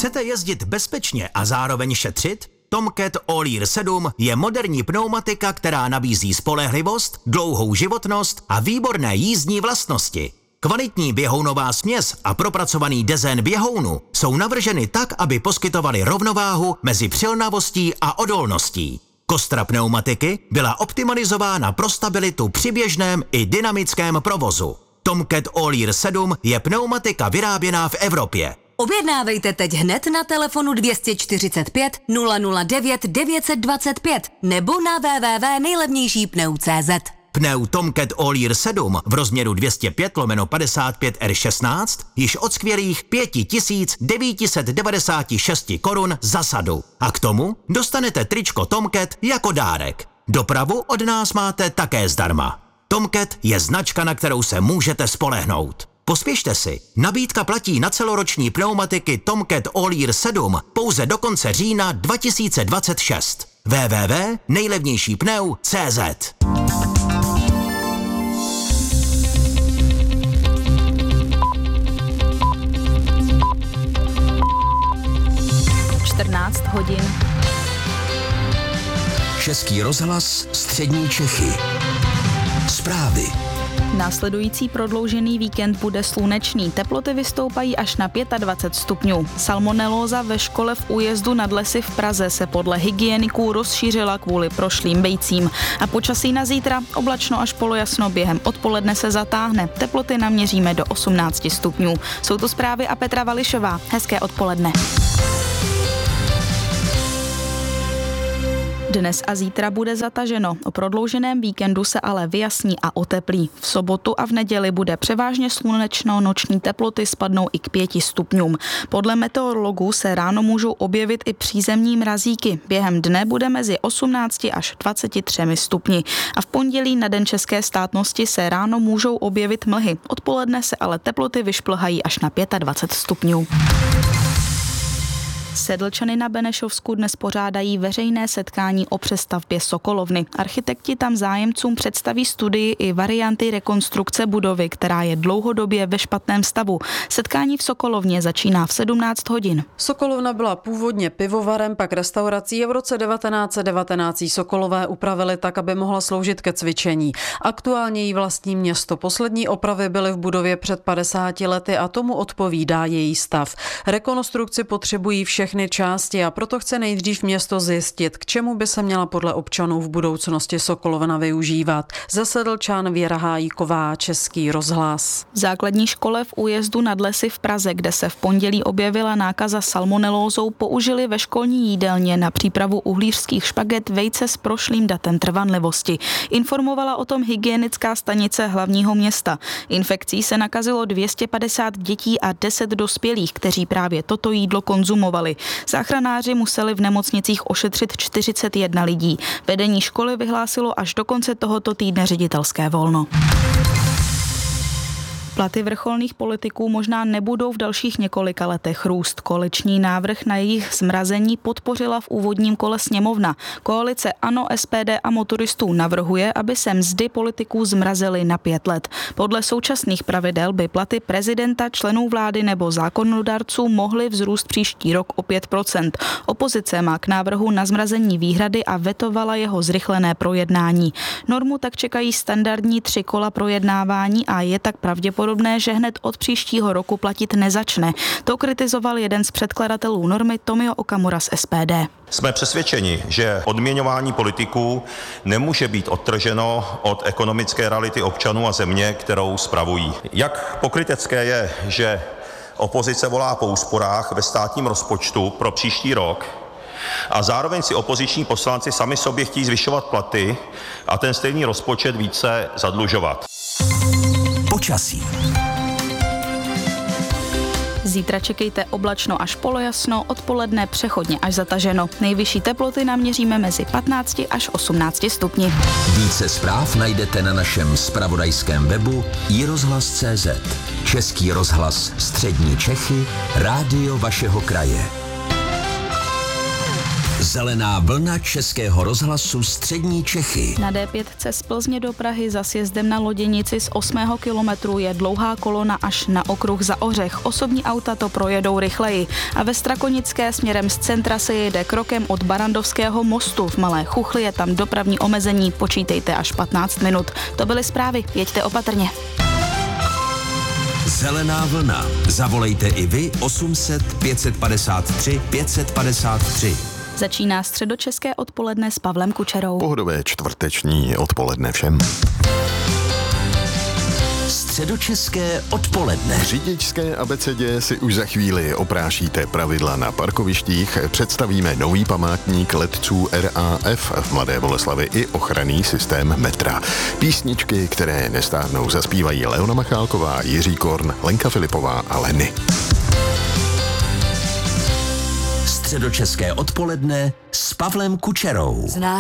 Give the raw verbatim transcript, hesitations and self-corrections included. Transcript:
Chcete jezdit bezpečně a zároveň šetřit? Tomcat All-Year sedm je moderní pneumatika, která nabízí spolehlivost, dlouhou životnost a výborné jízdní vlastnosti. Kvalitní běhounová směs a propracovaný dezén běhounu jsou navrženy tak, aby poskytovaly rovnováhu mezi přilnavostí a odolností. Kostra pneumatiky byla optimalizována pro stabilitu při běžném i dynamickém provozu. Tomcat All-Year sedm je pneumatika vyráběná v Evropě. Objednávejte teď hned na telefonu dvě stě čtyřicet pět nula nula devět devět set dvacet pět nebo na w w w tečka nejlevnější pneu tečka cé zet. Pneu Tomcat All-Year sedm v rozměru dvě stě pět lomeno padesát pět R šestnáct již od skvělých pět tisíc devět set devadesát šest korun za sadu. A k tomu dostanete tričko Tomcat jako dárek. Dopravu od nás máte také zdarma. Tomcat je značka, na kterou se můžete spolehnout. Pospěšte si, nabídka platí na celoroční pneumatiky Tomcat All-Year sedm pouze do konce října dva tisíce dvacet šest. w w w tečka nejlevnější pneu tečka cé zet. čtrnáct hodin. Český rozhlas Střední Čechy. Zprávy. Následující prodloužený víkend bude slunečný. Teploty vystoupají až na dvacet pět stupňů. Salmonelóza ve škole v Újezdu nad Lesy v Praze se podle hygieniků rozšířila kvůli prošlým bejcím. A počasí na zítra oblačno až polojasno, během odpoledne se zatáhne. Teploty naměříme do osmnáct stupňů. Jsou to zprávy a Petra Vališová. Hezké odpoledne. Dnes a zítra bude zataženo. O prodlouženém víkendu se ale vyjasní a oteplí. V sobotu a v neděli bude převážně slunečno, noční teploty spadnou i k pěti stupňům. Podle meteorologů se ráno můžou objevit i přízemní mrazíky. Během dne bude mezi osmnácti až dvaceti třemi stupni. A v pondělí na Den české státnosti se ráno můžou objevit mlhy. Odpoledne se ale teploty vyšplhají až na dvacet pět stupňů. Sedlčany na Benešovsku dnes pořádají veřejné setkání o přestavbě Sokolovny. Architekti tam zájemcům představí studii i varianty rekonstrukce budovy, která je dlouhodobě ve špatném stavu. Setkání v Sokolovně začíná v sedmnáct hodin. Sokolovna byla původně pivovarem, pak restaurací a v roce devatenáct set devatenáct Sokolové upravili tak, aby mohla sloužit ke cvičení. Aktuálně jí vlastní město. Poslední opravy byly v budově před padesáti lety a tomu odpovídá její stav. Rekonstrukci potřebují vše všechny části a proto chce nejdřív město zjistit, k čemu by se měla podle občanů v budoucnosti Sokolovna využívat. Ze Sedlčan Věra Hájíková, Český rozhlas. V základní škole v Újezdu nad Lesy v Praze, kde se v pondělí objevila nákaza salmonelózou, použili ve školní jídelně na přípravu uhlířských špaget vejce s prošlým datem trvanlivosti. Informovala o tom hygienická stanice hlavního města. Infekcí se nakazilo dvě stě padesát dětí a deset dospělých, kteří právě toto jídlo konzumovali. Záchranáři museli v nemocnicích ošetřit čtyřicet jedna lidí. Vedení školy vyhlásilo až do konce tohoto týdne ředitelské volno. Platy vrcholných politiků možná nebudou v dalších několika letech růst. Koaliční návrh na jejich zmrazení podpořila v úvodním kole sněmovna. Koalice ANO, S P D a motoristů navrhuje, aby se mzdy politiků zmrazily na pět let. Podle současných pravidel by platy prezidenta, členů vlády nebo zákonodárců mohly vzrůst příští rok o pět procent. Opozice má k návrhu na zmrazení výhrady a vetovala jeho zrychlené projednání. Normu tak čekají standardní tři kola projednávání a je tak pravděpodobné, Podobné, že hned od příštího roku platit nezačne. To kritizoval jeden z předkladatelů normy Tomio Okamura z S P D. Jsme přesvědčeni, že odměňování politiků nemůže být odtrženo od ekonomické reality občanů a země, kterou spravují. Jak pokrytecké je, že opozice volá po úsporách ve státním rozpočtu pro příští rok a zároveň si opoziční poslanci sami sobě chtějí zvyšovat platy a ten stejný rozpočet více zadlužovat. Počasí. Zítra čekejte oblačno až polojasno, odpoledne přechodně až zataženo. Nejvyšší teploty naměříme mezi patnácti až osmnácti stupni. Více zpráv najdete na našem zpravodajském webu i rozhlas tečka cé zet. Český rozhlas Střední Čechy, rádio vašeho kraje. Zelená vlna Českého rozhlasu Střední Čechy. Na D pět z Plzně do Prahy za sjezdem na Loděnici z osmého kilometru je dlouhá kolona až na okruh za Ořech. Osobní auta to projedou rychleji. A ve Strakonické směrem z centra se jede krokem od Barandovského mostu. V Malé Chuchli je tam dopravní omezení, počítejte až patnáct minut. To byly zprávy, jeďte opatrně. Zelená vlna. Zavolejte i vy osm set pět padesát tři pět padesát tři. Začíná středočeské odpoledne s Pavlem Kučerou. Pohodové čtvrteční odpoledne všem. Středočeské odpoledne. V řidičské abecedě si už za chvíli oprášíte pravidla na parkovištích, představíme nový památník letců R A F v Mladé Boleslavi i ochranný systém metra. Písničky, které nestárnou, zaspívají Leona Machálková, Jiří Korn, Lenka Filipová a Leny. Středočeské odpoledne s Pavlem Kučerou. Znáš